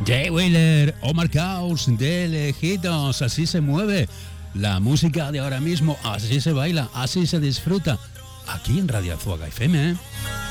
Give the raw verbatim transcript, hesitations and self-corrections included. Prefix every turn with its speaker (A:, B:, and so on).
A: Jay Wheeler, Omar Caus, de lejitos, así se mueve la música de ahora mismo, así se baila, así se disfruta, aquí en Radio Azuaga F M, ¿eh?